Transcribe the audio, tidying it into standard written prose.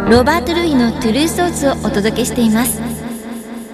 ロバート・ルイのトゥルーソースをお届けしています。